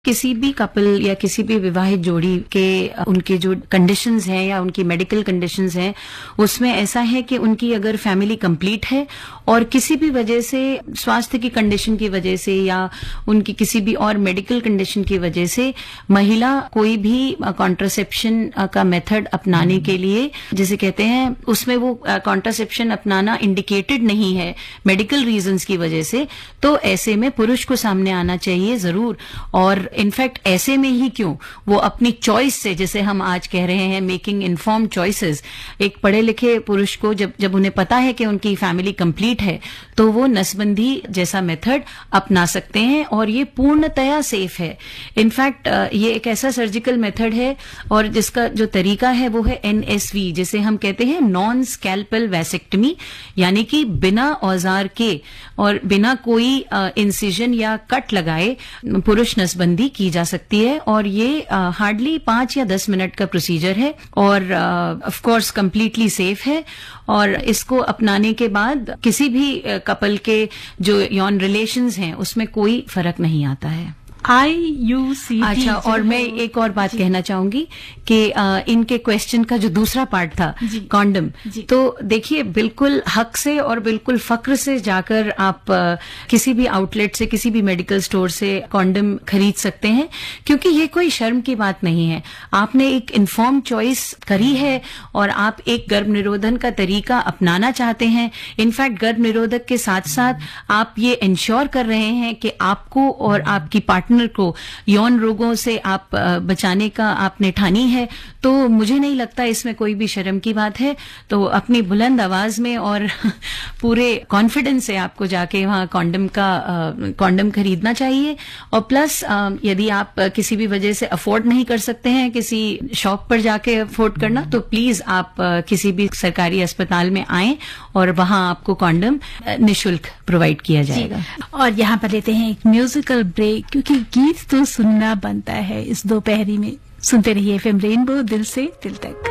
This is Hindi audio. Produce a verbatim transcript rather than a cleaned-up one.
किसी भी कपल या किसी भी विवाहित जोड़ी के उनके जो कंडीशंस हैं या उनकी मेडिकल कंडीशंस हैं उसमें ऐसा है कि उनकी अगर फैमिली कंप्लीट है और किसी भी वजह से स्वास्थ्य की कंडीशन की वजह से या उनकी किसी भी और मेडिकल कंडीशन की वजह से महिला कोई भी कॉन्ट्रासेप्शन का मेथड अपनाने के लिए जिसे कहते हैं उसमें वो कॉन्ट्रासेप्शन अपनाना इंडिकेटेड नहीं है मेडिकल रीजंस की वजह से, तो ऐसे में पुरुष को सामने आना चाहिए जरूर। और इनफैक्ट ऐसे में ही क्यों, वो अपनी चॉइस से, जैसे हम आज कह रहे हैं मेकिंग इन्फॉर्म्ड चॉइसेस, एक पढ़े लिखे पुरुष को जब जब उन्हें पता है कि उनकी फैमिली कंप्लीट है तो वो नसबंदी जैसा मेथड अपना सकते हैं और ये पूर्णतया सेफ है। इनफैक्ट ये एक ऐसा सर्जिकल मेथड है और जिसका जो तरीका है वो है एन एस वी, जिसे हम कहते हैं नॉन स्कैल्पल वैसेक्टमी, यानी कि बिना औजार के और बिना कोई इंसिजन या कट लगाए पुरुष नसबंदी की जा सकती है। और ये हार्डली पांच या दस मिनट का प्रोसीजर है और ऑफ कोर्स कंप्लीटली सेफ है। और इसको अपनाने के बाद किसी भी कपल के जो यौन रिलेशंस हैं उसमें कोई फर्क नहीं आता है। आई यू सी टी। अच्छा, और मैं एक और बात कहना चाहूंगी कि आ, इनके क्वेश्चन का जो दूसरा पार्ट था कॉन्डम, तो देखिए बिल्कुल हक से और बिल्कुल फक्र से जाकर आप आ, किसी भी आउटलेट से, किसी भी मेडिकल स्टोर से कॉन्डम खरीद सकते हैं, क्योंकि ये कोई शर्म की बात नहीं है। आपने एक इन्फॉर्म चॉइस करी है और आप एक गर्भ निरोधन का तरीका अपनाना चाहते हैं। इनफैक्ट गर्भ निरोधक के साथ साथ आप ये इंश्योर कर रहे हैं कि आपको और आपकी पार्टनर को यौन रोगों से आप बचाने का आपने ठानी है, तो मुझे नहीं लगता इसमें कोई भी शर्म की बात है। तो अपनी बुलंद आवाज में और पूरे कॉन्फिडेंस से आपको जाके वहां कॉन्डम का कॉन्डम खरीदना चाहिए। और प्लस यदि आप किसी भी वजह से अफोर्ड नहीं कर सकते हैं किसी शॉप पर जाके अफोर्ड करना, तो प्लीज आप किसी भी सरकारी अस्पताल में आएं और वहां आपको कॉन्डम निःशुल्क प्रोवाइड किया जाएगा। और यहाँ पर लेते हैं एक म्यूजिकल ब्रेक, क्योंकि गीत तो सुनना बनता है इस दोपहरी में। सुनते रहिए एफ एम रेनबो, दिल से दिल तक।